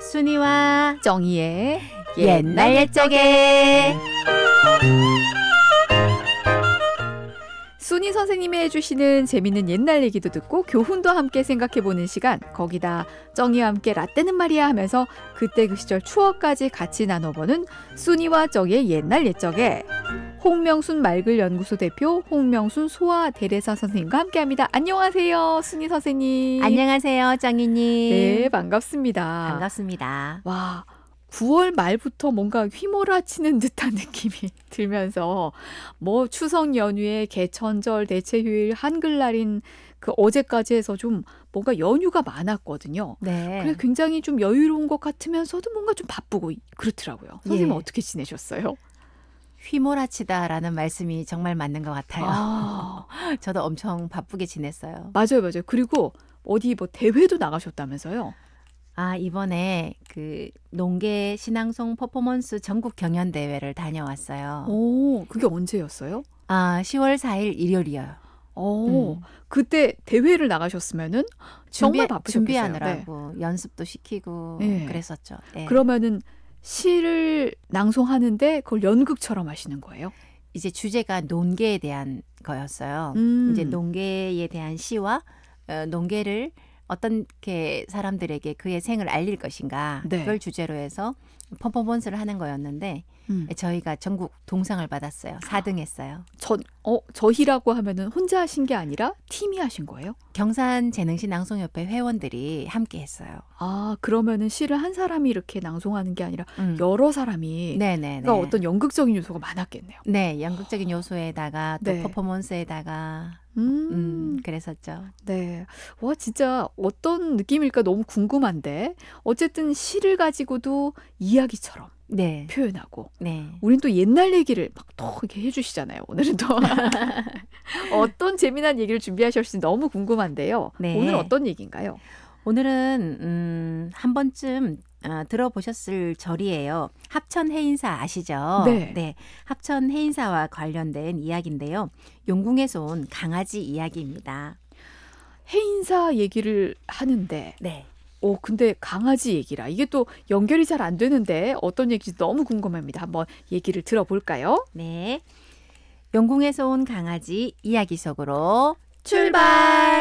순이와 정희의 옛날 옛적에. 순이 선생님이 해주시는 재밌는 옛날 얘기도 듣고 교훈도 함께 생각해보는 시간, 거기다 정희와 함께 라떼는 말이야 하면서 그때 그 시절 추억까지 같이 나눠보는 순이와 정희의 옛날 옛적에, 홍명순 말글연구소 대표 홍명순 소아 대레사 선생님과 함께합니다. 안녕하세요, 순이 선생님. 안녕하세요, 정희님. 네, 반갑습니다. 반갑습니다. 와, 9월 말부터 뭔가 휘몰아치는 듯한 느낌이 들면서 뭐 추석 연휴에 개천절, 대체휴일, 한글날인 그 어제까지 해서 좀 뭔가 연휴가 많았거든요. 네. 그래서 굉장히 좀 여유로운 것 같으면서도 뭔가 좀 바쁘고 그렇더라고요. 선생님은 예. 어떻게 지내셨어요? 휘몰아치다라는 말씀이 정말 맞는 것 같아요. 아, 저도 엄청 바쁘게 지냈어요. 맞아요, 맞아요. 그리고 어디 뭐 대회도 나가셨다면서요? 이번에 그 농계 신앙송 퍼포먼스 전국 경연 대회를 다녀왔어요. 오, 그게 언제였어요? 10월 4일 일요일이요. 그때 대회를 나가셨으면은 정말 바쁘셨겠어요. 준비하느라고 연습도 시키고 네. 그랬었죠. 네. 그러면은 시를 낭송하는데 그걸 연극처럼 하시는 거예요? 이제 주제가 논계에 대한 거였어요. 이제 논계에 대한 시와 논계를 어떻게 사람들에게 그의 생을 알릴 것인가, 네. 그걸 주제로 해서 퍼포먼스를 하는 거였는데 저희가 전국 동상을 받았어요. 4등 했어요. 저희라고 하면은 혼자 하신 게 아니라 팀이 하신 거예요? 경산재능시-낭송협회 회원들이 함께 했어요. 아, 그러면은 시를 한 사람이 이렇게 낭송하는 게 아니라 여러 사람이, 네네네. 그러니까 어떤 연극적인 요소가 많았겠네요. 네, 연극적인 요소에다가 또 네. 퍼포먼스에다가 그랬었죠. 네. 와, 진짜 어떤 느낌일까 너무 궁금한데, 어쨌든 시를 가지고도 이야기처럼 네. 표현하고, 네. 우린 또 옛날 얘기를 막 또 이렇게 해주시잖아요. 오늘은 또 어떤 재미난 얘기를 준비하셨을지 너무 궁금한데요. 네. 오늘 어떤 얘기인가요? 오늘은 한 번쯤 들어보셨을 절이에요. 합천 해인사 아시죠? 네. 합천 해인사와 관련된 이야기인데요. 용궁에서 온 강아지 이야기입니다. 해인사 얘기를 하는데, 네. 근데 강아지 얘기라. 이게 또 연결이 잘 안 되는데 어떤 얘기인지 너무 궁금합니다. 한번 얘기를 들어볼까요? 네. 용궁에서 온 강아지 이야기 속으로 출발!